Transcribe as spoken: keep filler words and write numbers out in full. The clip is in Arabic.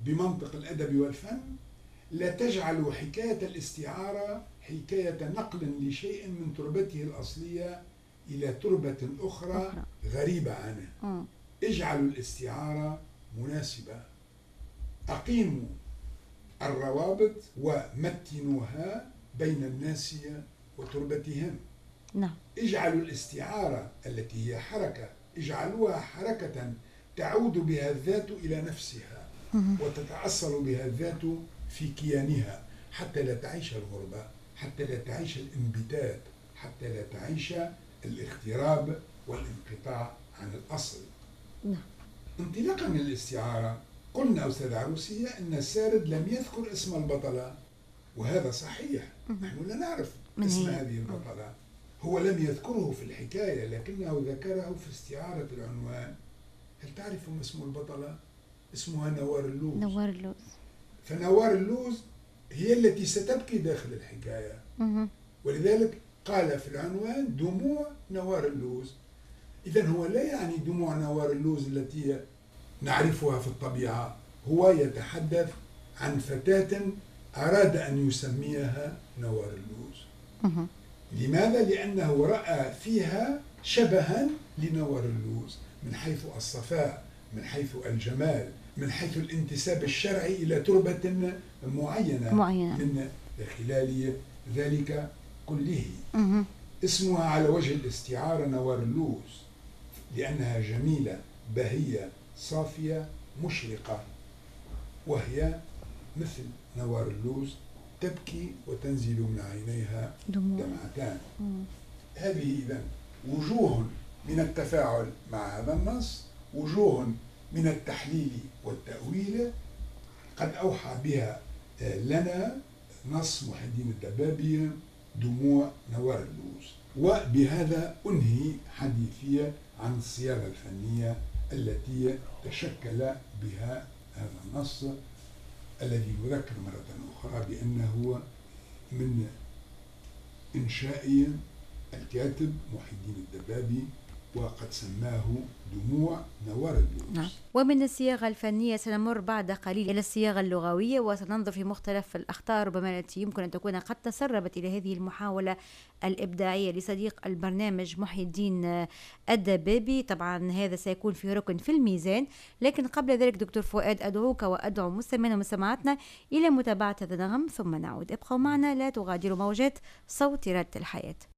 بمنطق الأدب والفن لا تجعل حكاية الاستعارة حكاية نقل لشيء من تربته الأصلية إلى تربة أخرى, أخرى. غريبة عنه. م. اجعلوا الاستعارة مناسبة، أقيموا الروابط ومتنوها بين الناس وتربتهم. نعم. اجعلوا الاستعارة التي هي حركة، اجعلوها حركة تعود بها الذات إلى نفسها وتتأصل بها الذات في كيانها، حتى لا تعيش الغربة، حتى لا تعيش الانبتات، حتى لا تعيش الاغتراب والانقطاع عن الأصل. نعم. انطلاقا من الاستعارة قلنا أستاذ عروسية أن السارد لم يذكر اسم البطلة، وهذا صحيح. نحن لا نعرف اسم هذه البطلة، هو لم يذكره في الحكاية لكنه ذكره في استعارة العنوان. هل تعرف ما اسم البطلة؟ اسمها نوار اللوز. نوار اللوز. فنوار اللوز هي التي ستبكي داخل الحكاية، ولذلك قال في العنوان دموع نوار اللوز. إذن هو لا يعني دموع نوار اللوز التي نعرفها في الطبيعة، هو يتحدث عن فتاة أراد أن يسميها نوار اللوز. لماذا؟ لأنه رأى فيها شبها لنوار اللوز من حيث الصفاء، من حيث الجمال، من حيث الانتساب الشرعي إلى تربة معينة, معينة. من خلال ذلك كله. مه. اسمها على وجه الاستعارة نوار اللوز لأنها جميلة بهية صافية مشرقة، وهي مثل نوار اللوز تبكي وتنزل من عينيها دمعتان. هذه إذن وجوه من التفاعل مع هذا النص، وجوه من التحليل والتأويل قد أوحى بها لنا نص محي الدين الدبابي دموع نوار اللوز. وبهذا أنهي حديثي عن الصياغة الفنية التي تشكل بها هذا النص الذي يذكر مرة أخرى بأنه من إنشاء الكاتب محي الدين الدبابي، وقد سماه دموع نوار اللوز. نعم. ومن الصياغة الفنية سنمر بعد قليل إلى الصياغة اللغوية، وسننظر في مختلف الأخطار ربما التي يمكن أن تكون قد تسربت إلى هذه المحاولة الإبداعية لصديق البرنامج محي الدين الدبابي. طبعا هذا سيكون في ركن في الميزان، لكن قبل ذلك دكتور فؤاد أدعوك وأدعو مستمعينا ومستمعاتنا إلى متابعة هذا النغم ثم نعود. ابقوا معنا، لا تغادروا موجات صوت رادة الحياة.